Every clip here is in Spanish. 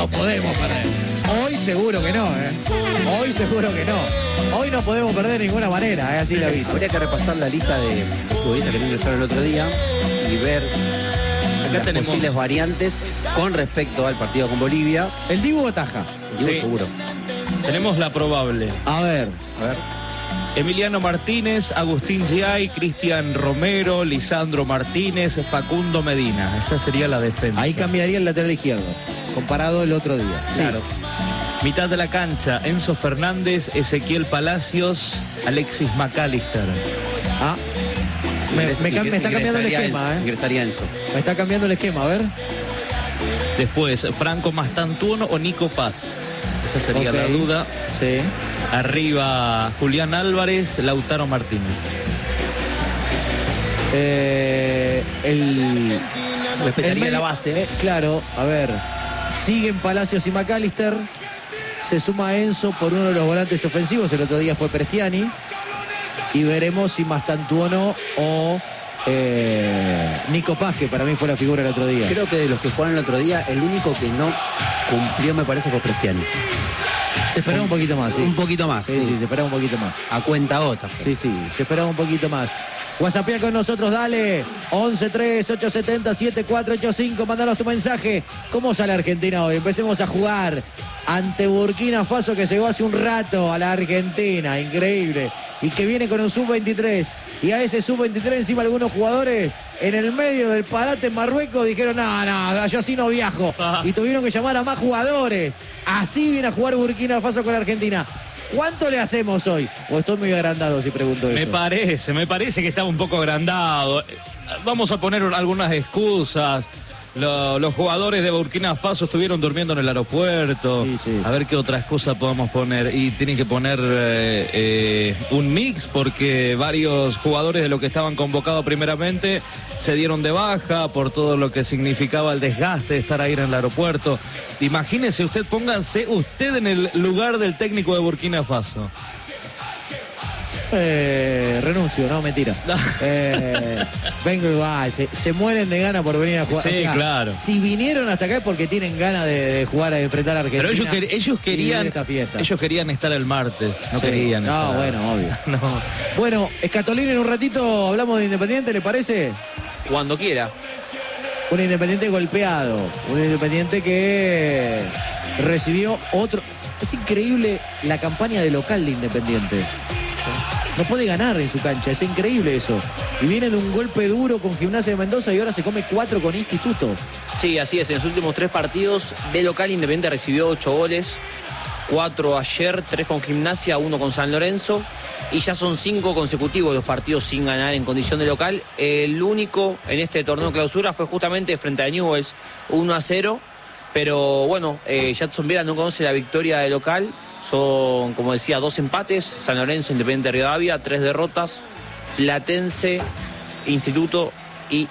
no podemos perder. Hoy seguro que no, Hoy seguro que no. Hoy no podemos perder de ninguna manera, así lo aviso. Habría que repasar la lista de futbolistas que no ingresaron el otro día y ver las posibles variantes con respecto al partido con Bolivia. El Dibu ataja. El Dibu seguro. Tenemos la probable. A ver. Emiliano Martínez, Agustín Giay, Cristian Romero, Lisandro Martínez, Facundo Medina. Esa sería la defensa. Ahí cambiaría el lateral izquierdo, comparado el otro día. Claro. Sí. Mitad de la cancha, Enzo Fernández, Ezequiel Palacios, Alexis McAllister. Me está cambiando el esquema, Ingresaría Enzo. Me está cambiando el esquema, a ver. Después, Franco Mastantuono o Nico Paz. Esa sería la duda. Sí. Arriba, Julián Álvarez, Lautaro Martínez. Respetaría la base. Claro, a ver. Siguen Palacios y McAllister. Se suma Enzo por uno de los volantes ofensivos. El otro día fue Prestiani. Y veremos si Mastantuono o Nico Paz, que para mí fue la figura el otro día. Creo que de los que jugaron el otro día, el único que no cumplió, me parece, fue Prestiani. Se esperaba un poquito más, ¿sí? Un poquito más. Sí, se esperaba un poquito más. A cuenta gota. Sí, se esperaba un poquito más. WhatsAppea con nosotros, dale. 11-3-870-7485. Mandanos tu mensaje. ¿Cómo sale Argentina hoy? Empecemos a jugar ante Burkina Faso, que llegó hace un rato a la Argentina. Increíble. Y que viene con un sub-23. Y a ese sub-23 encima algunos jugadores en el medio del parate en Marruecos dijeron, no, yo así no viajo. Y tuvieron que llamar a más jugadores. Así viene a jugar Burkina Faso con Argentina. ¿Cuánto le hacemos hoy? ¿O estoy muy agrandado si pregunto eso? Me parece que estaba un poco agrandado. Vamos a poner algunas excusas. Los jugadores de Burkina Faso estuvieron durmiendo en el aeropuerto. Sí. A ver qué otra excusa podemos poner. Y tienen que poner un mix, porque varios jugadores de los que estaban convocados primeramente se dieron de baja por todo lo que significaba el desgaste de estar ahí en el aeropuerto. Imagínese usted, pónganse usted en el lugar del técnico de Burkina Faso. Renuncio, no, mentira. Vengo igual, se mueren de ganas por venir a jugar. Sí, claro. Si vinieron hasta acá es porque tienen ganas de jugar, a enfrentar a Argentina. Pero ellos querían estar el martes, no querían estar. No, bueno, obvio. No. Bueno, Escatolín, en un ratito hablamos de Independiente, ¿le parece? Cuando quiera. Un Independiente golpeado, un Independiente que recibió otro. Es increíble la campaña de local de Independiente. No puede ganar en su cancha, es increíble eso. Y viene de un golpe duro con Gimnasia de Mendoza y ahora se come 4 con Instituto. Sí, así es. En los últimos 3 partidos de local, Independiente recibió 8 goles. 4 ayer, 3 con Gimnasia, 1 con San Lorenzo. Y ya son 5 consecutivos los partidos sin ganar en condición de local. El único en este torneo clausura fue justamente frente a Newell's, 1-0. Pero bueno, Jackson no conoce la victoria de local. Son, como decía, 2 empates, San Lorenzo, Independiente Rivadavia, 3 derrotas, Platense, Instituto y,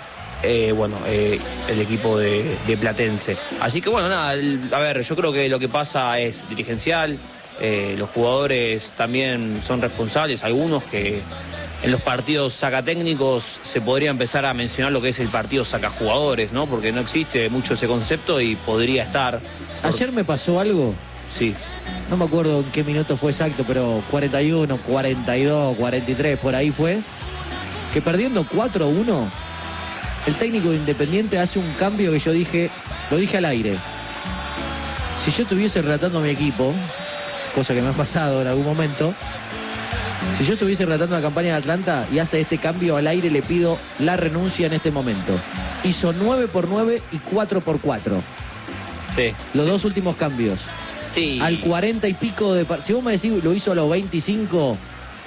el equipo de Platense. Así que bueno, nada, a ver, yo creo que lo que pasa es dirigencial, los jugadores también son responsables, algunos que en los partidos sacatécnicos se podría empezar a mencionar lo que es el partido sacajugadores, ¿no? Porque no existe mucho ese concepto y podría estar. Ayer me pasó algo. Sí. No me acuerdo en qué minuto fue exacto, pero 41, 42, 43, por ahí fue. Que perdiendo 4-1, el técnico de Independiente hace un cambio que yo dije, lo dije al aire. Si yo estuviese relatando a mi equipo, cosa que me ha pasado en algún momento, si yo estuviese relatando la campaña de Atlanta y hace este cambio al aire, le pido la renuncia en este momento. Hizo 9-9 y 4-4. Sí. Los 2 últimos cambios. Sí. Al 40 y pico de... Si vos me decís, lo hizo a los 25,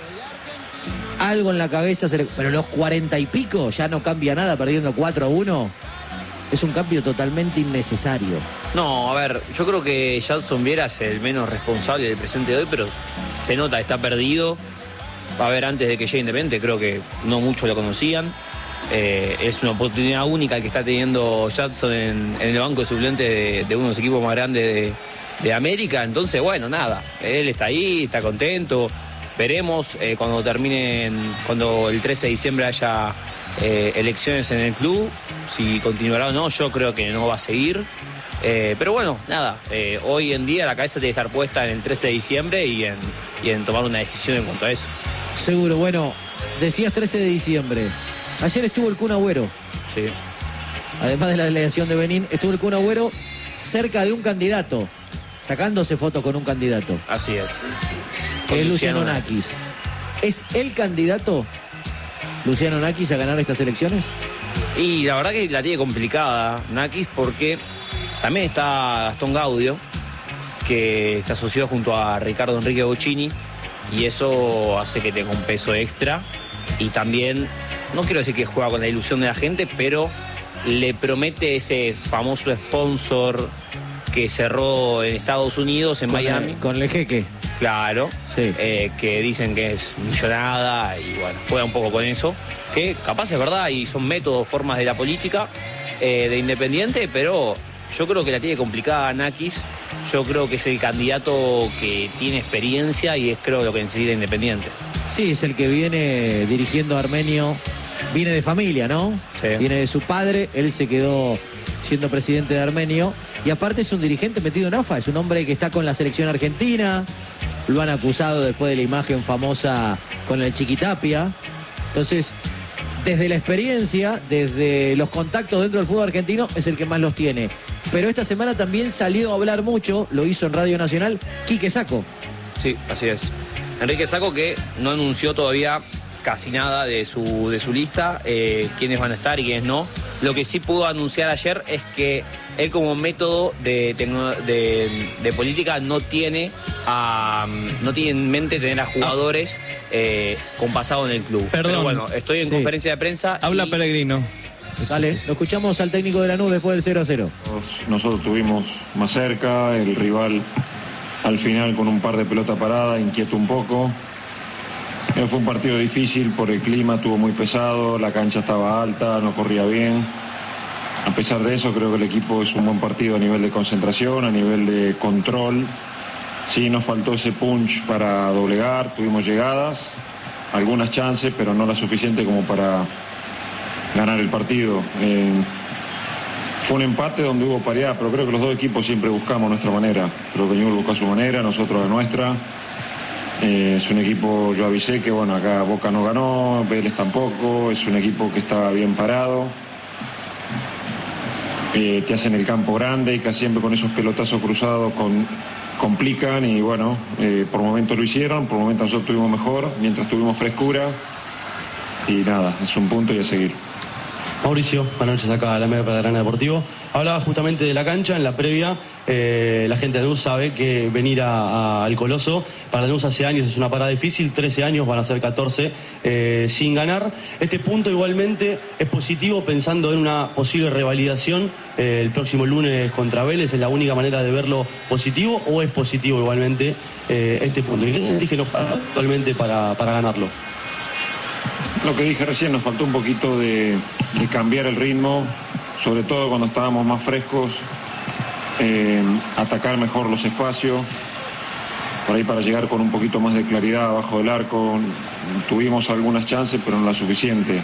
algo en la cabeza, pero los 40 y pico ya no cambia nada, perdiendo 4-1. Es un cambio totalmente innecesario. No, a ver, yo creo que Jadson Viera es el menos responsable del presente de hoy, pero se nota, está perdido. A ver, antes de que llegue Independiente, creo que no mucho lo conocían. Es una oportunidad única que está teniendo Jadson en el banco de suplente de uno de los equipos más grandes de América. Entonces, bueno, nada, él está ahí, está contento. Veremos cuando cuando el 13 de diciembre haya elecciones en el club, si continuará o no. Yo creo que no va a seguir. Pero bueno, nada, hoy en día la cabeza tiene que estar puesta en el 13 de diciembre y en tomar una decisión en cuanto a eso. Seguro, bueno, decías 13 de diciembre. Ayer estuvo el Kun Agüero. Sí. Además de la delegación de Benín, estuvo el Kun Agüero cerca de un candidato, sacándose fotos con un candidato. Así es. Que es Luciano Nakis. ¿Es el candidato Luciano Nakis a ganar estas elecciones? Y la verdad que la tiene complicada Nakis porque también está Gastón Gaudio, que se asoció junto a Ricardo Enrique Bocchini, y eso hace que tenga un peso extra. Y también, no quiero decir que juega con la ilusión de la gente, pero le promete ese famoso sponsor que cerró en Estados Unidos, en Miami. Con el jeque. Claro, sí. Que dicen que es millonada y bueno, juega un poco con eso, que capaz es verdad y son métodos, formas de la política de Independiente, pero yo creo que la tiene complicada Nakis. Yo creo que es el candidato que tiene experiencia y es creo lo que necesita Independiente. Sí, es el que viene dirigiendo a Armenio, viene de familia, ¿no? Sí. Viene de su padre, él se quedó siendo presidente de Armenio y aparte es un dirigente metido en AFA, es un hombre que está con la selección argentina, lo han acusado después de la imagen famosa con el Chiquitapia. Entonces, desde la experiencia, desde los contactos dentro del fútbol argentino, es el que más los tiene. Pero esta semana también salió a hablar mucho, lo hizo en Radio Nacional, Quique Sacco. Sí, así es. Enrique Sacco, que no anunció todavía casi nada de su lista, quiénes van a estar y quiénes no. Lo que sí pudo anunciar ayer es que él como método de política no tiene en mente tener a jugadores con pasado en el club. Perdón. Pero bueno, estoy en conferencia de prensa. Habla Pellegrino. Dale, lo escuchamos al técnico de Lanús después del 0-0. Nosotros tuvimos más cerca, el rival al final con un par de pelotas paradas, inquieto un poco. Fue un partido difícil por el clima, estuvo muy pesado, la cancha estaba alta, no corría bien. A pesar de eso, creo que el equipo es un buen partido a nivel de concentración, a nivel de control. Sí, nos faltó ese punch para doblegar, tuvimos llegadas, algunas chances, pero no las suficientes como para ganar el partido. Fue un empate donde hubo paridad, pero creo que los dos equipos siempre buscamos nuestra manera. Creo que Newell's buscó su manera, nosotros la nuestra. Es un equipo, yo avisé que bueno, acá Boca no ganó, Vélez tampoco, es un equipo que está bien parado. Te hacen el campo grande y casi siempre con esos pelotazos cruzados complican y bueno, por momentos lo hicieron, por momentos nosotros tuvimos mejor, mientras tuvimos frescura y nada, es un punto y a seguir. Mauricio, buenas noches acá a la media para Grana Deportivo. Hablaba justamente de la cancha, en la previa, la gente de Lanús sabe que venir al Coloso, para Lanús hace años es una parada difícil, 13 años, van a ser 14 sin ganar. Este punto igualmente es positivo pensando en una posible revalidación el próximo lunes contra Vélez, ¿es la única manera de verlo positivo o es positivo igualmente este punto? ¿Y qué sentís que nos falta actualmente para ganarlo? Lo que dije recién, nos faltó un poquito de cambiar el ritmo, sobre todo cuando estábamos más frescos, atacar mejor los espacios, por ahí para llegar con un poquito más de claridad abajo del arco. Tuvimos algunas chances, pero no las suficientes.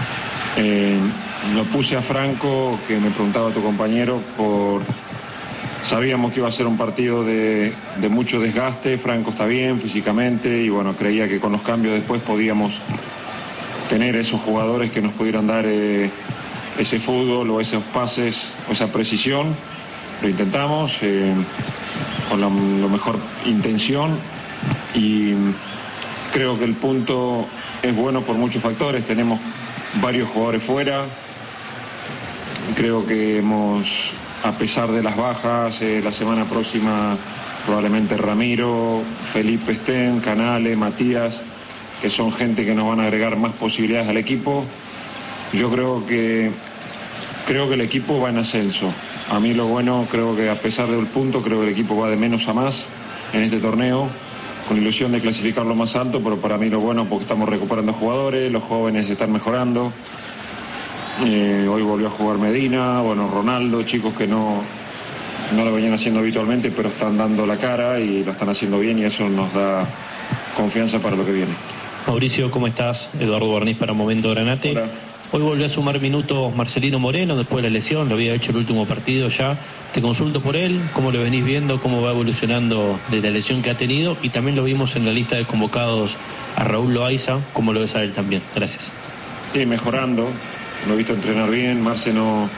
Lo puse a Franco, que me preguntaba tu compañero, sabíamos que iba a ser un partido de mucho desgaste. Franco está bien físicamente y bueno, creía que con los cambios después podíamos tener esos jugadores que nos pudieran dar ese fútbol o esos pases o esa precisión. Lo intentamos con la mejor intención y creo que el punto es bueno por muchos factores. Tenemos varios jugadores fuera. Creo que a pesar de las bajas, la semana próxima probablemente Ramiro, Felipe estén, Canales, Matías, que son gente que nos van a agregar más posibilidades al equipo. Yo creo que el equipo va en ascenso. A mí lo bueno, creo que a pesar del punto, creo que el equipo va de menos a más en este torneo, con ilusión de clasificarlo más alto, pero para mí lo bueno porque estamos recuperando jugadores, los jóvenes están mejorando. Hoy volvió a jugar Medina, bueno, Ronaldo, chicos que no lo venían haciendo habitualmente, pero están dando la cara y lo están haciendo bien y eso nos da confianza para lo que viene. Mauricio, ¿cómo estás? Eduardo Barniz para Momento Granate. Hola. Hoy volvió a sumar minutos Marcelino Moreno después de la lesión, lo había hecho el último partido ya. Te consulto por él, cómo lo venís viendo, cómo va evolucionando de la lesión que ha tenido, y también lo vimos en la lista de convocados a Raúl Loaiza, cómo lo ves a él también. Gracias. Sí, mejorando, lo he visto entrenar bien. Marce no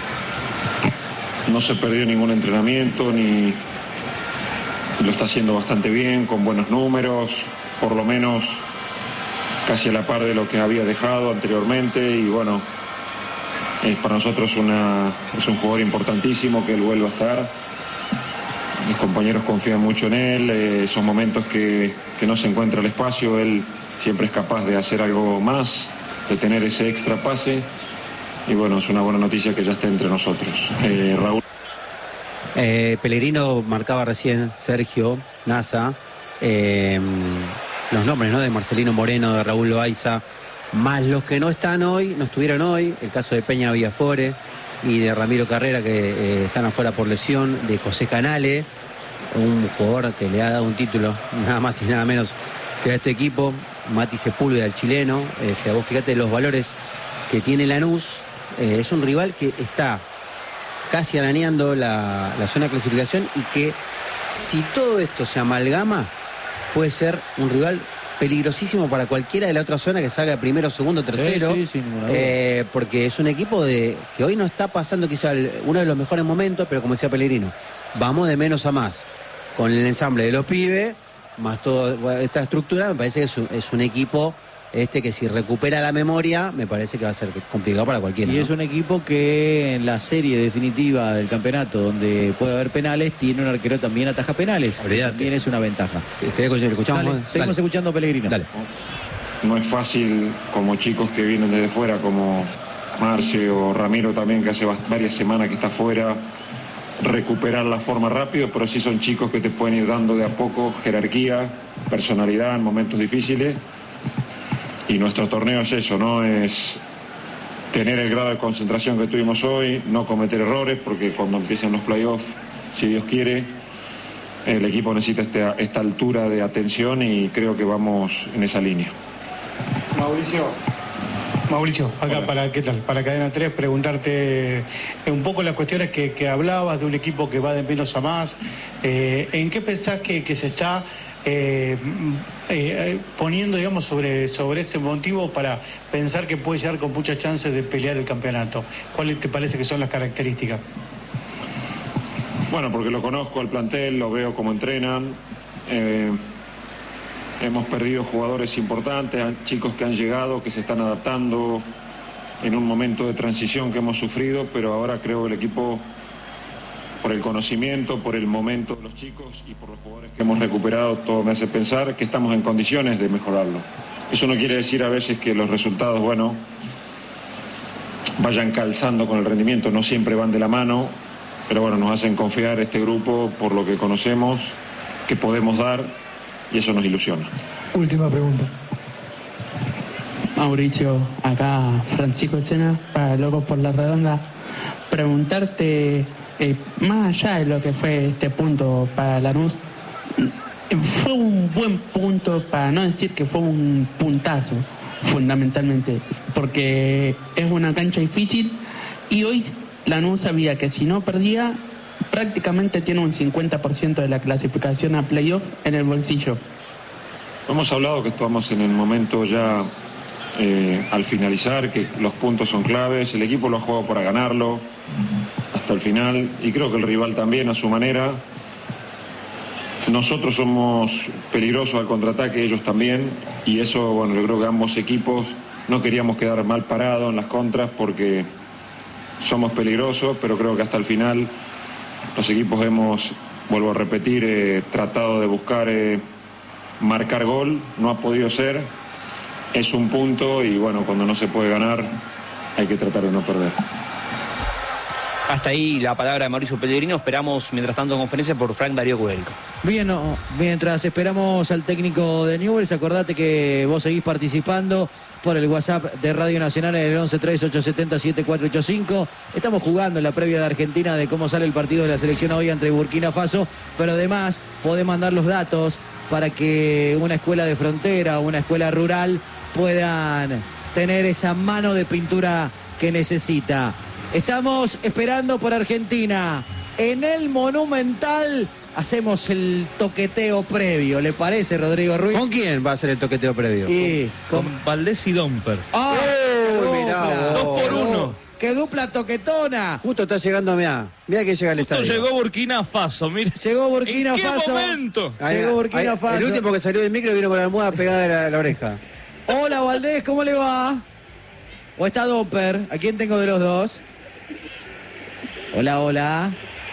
se perdió ningún entrenamiento, ni lo está haciendo bastante bien, con buenos números, por lo menos casi a la par de lo que había dejado anteriormente, y bueno, para nosotros es un jugador importantísimo que él vuelva a estar. Mis compañeros confían mucho en él, esos momentos que no se encuentra el espacio, él siempre es capaz de hacer algo más, de tener ese extra pase, y bueno, es una buena noticia que ya esté entre nosotros. Raúl. Pellegrino marcaba recién, Sergio, Nasa, los nombres, ¿no?, de Marcelino Moreno, de Raúl Loaiza, más los que no están hoy, no estuvieron hoy, el caso de Peña Villafore y de Ramiro Carrera, que están afuera por lesión, de José Canale, un jugador que le ha dado un título, nada más y nada menos que a este equipo, Mati Sepúlveda, el chileno. O sea, vos fíjate los valores que tiene Lanús, es un rival que está casi arañando la zona de clasificación, y que si todo esto se amalgama, puede ser un rival peligrosísimo para cualquiera de la otra zona que salga primero, segundo, tercero, porque es un equipo que hoy no está pasando quizá uno de los mejores momentos, pero como decía Pellegrino, vamos de menos a más, con el ensamble de los pibes, más toda esta estructura. Me parece que es un equipo que si recupera la memoria, me parece que va a ser complicado para cualquiera. Y ¿no? es un equipo que en la serie definitiva del campeonato, donde puede haber penales, tiene un arquero también ataja penales. Olvídate. También es una ventaja. ¿Escuchamos? Dale, seguimos escuchando a Pellegrino. Dale. No es fácil, como chicos que vienen desde fuera, como Marce o Ramiro también, que hace varias semanas que está fuera, recuperar la forma rápido, pero sí son chicos que te pueden ir dando de a poco jerarquía, personalidad en momentos difíciles. Y nuestro torneo es eso, ¿no? Es tener el grado de concentración que tuvimos hoy, no cometer errores, porque cuando empiecen los playoffs, si Dios quiere, el equipo necesita esta altura de atención, y creo que vamos en esa línea. Mauricio, acá para Cadena 3, preguntarte un poco las cuestiones que hablabas de un equipo que va de menos a más. ¿En qué pensás que se está poniendo, digamos, sobre ese motivo para pensar que puede llegar con muchas chances de pelear el campeonato? ¿Cuáles te parece que son las características? Bueno, porque lo conozco al plantel, lo veo cómo entrenan. Hemos perdido jugadores importantes, chicos que han llegado, que se están adaptando en un momento de transición que hemos sufrido, pero ahora creo que el equipo, por el conocimiento, por el momento de los chicos y por los jugadores que hemos recuperado, todo me hace pensar que estamos en condiciones de mejorarlo. Eso no quiere decir a veces que los resultados, bueno, vayan calzando con el rendimiento, no siempre van de la mano, pero bueno, nos hacen confiar este grupo por lo que conocemos, que podemos dar, y eso nos ilusiona. Última pregunta. Mauricio, acá Francisco Escena, para Locos por la Redonda. Preguntarte, más allá de lo que fue este punto para Lanús, fue un buen punto, para no decir que fue un puntazo, fundamentalmente, porque es una cancha difícil, y hoy Lanús sabía que si no perdía, prácticamente tiene un 50% de la clasificación a playoff en el bolsillo. Hemos hablado que estamos en el momento ya al finalizar, que los puntos son claves, el equipo lo ha jugado para ganarlo hasta el final, y creo que el rival también a su manera. Nosotros somos peligrosos al contraataque, ellos también, y eso, bueno, yo creo que ambos equipos no queríamos quedar mal parados en las contras, porque somos peligrosos, pero creo que hasta el final los equipos hemos, vuelvo a repetir, tratado de buscar marcar gol, no ha podido ser, es un punto, y bueno, cuando no se puede ganar hay que tratar de no perder. Hasta ahí la palabra de Mauricio Pellegrino. Esperamos, mientras tanto, en conferencia por Frank Darío Kudelka. Bien, mientras esperamos al técnico de Newell's, acordate que vos seguís participando por el WhatsApp de Radio Nacional en el 1138707485. Estamos jugando en la previa de Argentina de cómo sale el partido de la selección hoy ante Burkina Faso, pero además podés mandar los datos para que una escuela de frontera o una escuela rural puedan tener esa mano de pintura que necesita. Estamos esperando por Argentina. En el Monumental hacemos el toqueteo previo, ¿le parece, Rodrigo Ruiz? ¿Con quién va a ser el toqueteo previo? Y Con Valdés y Domper. ¡Ah! Uy, mirá vos. 2 por 1. ¡Qué dupla toquetona! Justo está llegando, mirá que llega el Justo estadio. llegó Burkina Faso, mire. Llegó Burkina ¿En qué Faso. momento? Llegó Burkina Faso. El último que salió del micro vino con la almohada pegada a la oreja. Hola, Valdés, ¿cómo le va? ¿O está Domper? ¿A quién tengo de los dos? Hola, hola.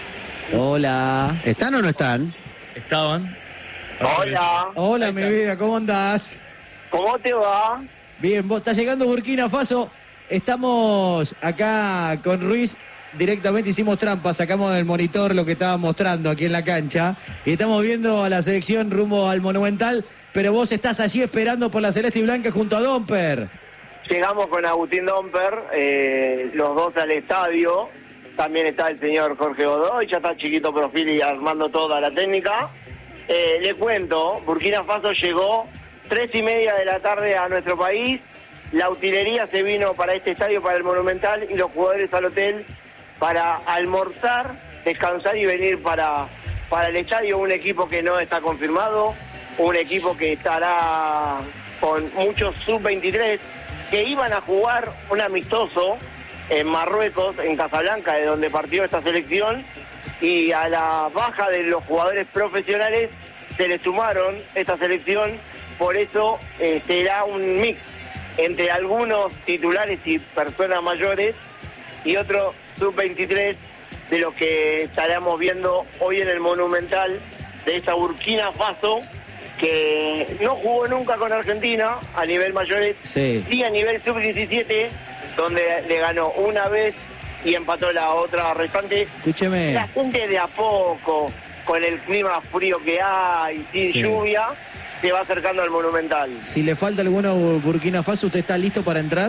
Hola. ¿Están o no están? Estaban. Hola, Hola, mi vida, ¿cómo andás? ¿cómo te va? Bien, vos estás llegando Burkina Faso. Estamos acá con Ruiz. Directamente hicimos trampa, sacamos del monitor lo que estaba mostrando aquí en la cancha. Y estamos viendo a la selección rumbo al Monumental. Pero vos estás allí esperando por la Celeste y Blanca junto a Domper. Llegamos con Agustín Domper, los dos al estadio. También está el señor Jorge Godoy, ya está Chiquito Profil y armando toda la técnica. Le cuento, Burkina Faso llegó 3:30 de la tarde a nuestro país. La utilería se vino para este estadio, para el Monumental, y los jugadores al hotel para almorzar, descansar y venir para el estadio. Un equipo que no está confirmado, un equipo que estará con muchos sub-23 que iban a jugar un amistoso en Marruecos, en Casablanca, de donde partió esta selección, y a la baja de los jugadores profesionales se le sumaron esta selección. Por eso será un mix entre algunos titulares y personas mayores y otro sub-23 de lo que estaremos viendo hoy en el Monumental de esta Burkina Faso, que no jugó nunca con Argentina a nivel mayores, sí a nivel sub-17, donde le ganó una vez y empató la otra restante. Escúcheme. La gente de a poco, con el clima frío que hay, sin lluvia, se va acercando al Monumental. Si le falta alguno a Burkina Faso, ¿usted está listo para entrar?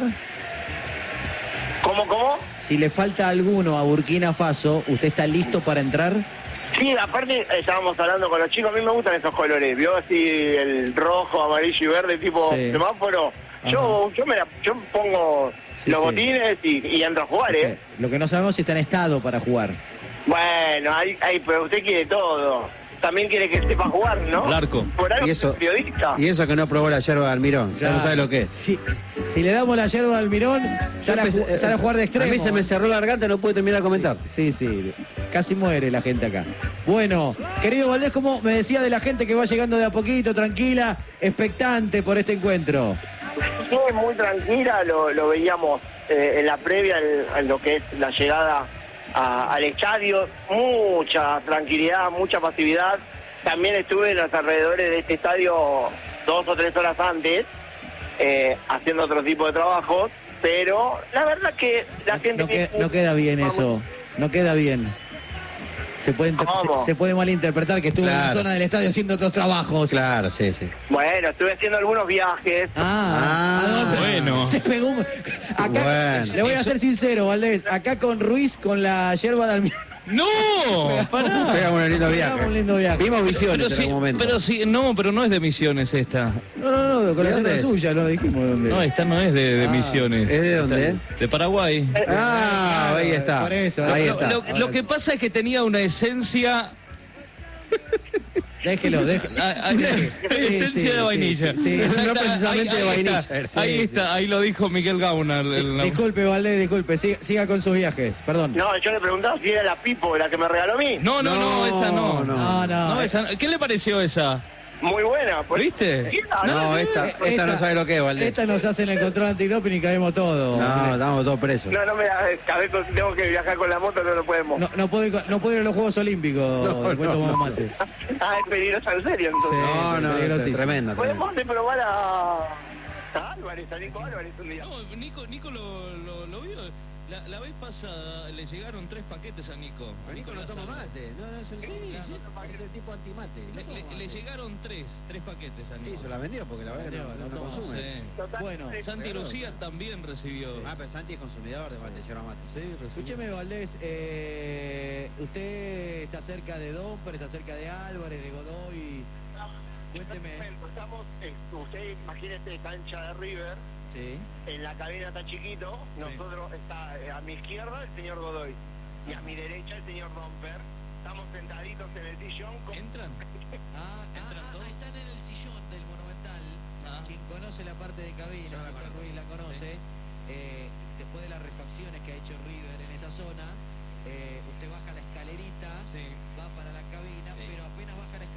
¿Cómo? Si le falta alguno a Burkina Faso, ¿usted está listo para entrar? Sí, aparte estábamos hablando con los chicos, a mí me gustan esos colores, ¿vio? Así el rojo, amarillo y verde, tipo semáforo. Yo pongo los botines y entro a jugar, ¿eh? Lo que no sabemos es si está en estado para jugar. Bueno, pero usted quiere todo. También quiere que sepa jugar, ¿no? El arco. Por algo Y eso, es periodista. y eso que no probó la yerba de Almirón, ya no sabe lo que es. Si le damos la yerba al Mirón, sale a jugar de extremo. A mí se me cerró la garganta, no pude terminar de comentar. Sí, casi muere la gente acá. Bueno, querido Valdés, como me decía de la gente que va llegando de a poquito, tranquila, expectante por este encuentro? Sí, muy tranquila, lo veíamos en la previa, en lo que es la llegada al estadio, mucha tranquilidad, mucha pasividad. También estuve en los alrededores de este estadio 2 o 3 horas antes, haciendo otro tipo de trabajos, pero la verdad que la gente... No queda bien eso, no queda bien. Se puede malinterpretar que estuvo en la zona del estadio haciendo otros trabajos. Claro, sí. Bueno, estuve haciendo algunos viajes. Bueno. Se pegó. Acá, le voy a ser sincero, Valdés. Acá con Ruiz, con la yerba de Almirón. ¡No! ¡Pará! Pegamos un lindo viaje. Un lindo viaje. Vimos Misiones en algún momento. Pero no es de Misiones esta. No, con la yerba suya, no dijimos dónde. No, esta no es de Misiones. ¿Es de dónde? De Paraguay. Ahí está. Por eso. Ahí está. Lo que pasa es que tenía una esencia... Déjelo. Esencia de vainilla. No precisamente de vainilla. Ahí está, ahí lo dijo Miguel Gauna. Disculpe, Valdés, disculpe. Siga con sus viajes, perdón. No, yo le preguntaba si era la Pipo, la que me regaló a mí. No, esa no. No, esa no. ¿Qué le pareció esa? Muy buena. ¿Viste? No, esta no sabe lo que es, Valdés. Esta nos hacen el control antidoping y caemos todos. No, estamos todos presos. No me da cabeza, tengo que viajar con la moto, no podemos. No puedo ir a los Juegos Olímpicos. Después tomamos mate. Es peligroso en serio, entonces. No, tremenda. Podemos probar a Álvarez, a Nico Álvarez un día. No, Nico lo vio. La vez pasada le llegaron 3 paquetes a Nico. Nico no toma mate. No es el tipo antimate. Le llegaron 3 paquetes a Nico. Sí, se la vendió porque la verdad que no consume. Sí. Bueno, Santi Lucía también recibió. Pero Santi es consumidor de mate, yerba mate. Sí, escúcheme, Valdés, usted está cerca de Domper, está cerca de Álvarez, de Godoy. Cuénteme. Usted imagínese cancha de River, Sí. En la cabina está chiquito, nosotros está a mi izquierda el señor Godoy y a mi derecha el señor Domper. Estamos sentaditos en el sillón. ¿Entran? Están en el sillón del Monumental. Quien conoce la parte de cabina, Víctor Ruiz la conoce. Después de las refacciones que ha hecho River en esa zona, usted baja la escalerita, va para la cabina, pero apenas baja la escalerita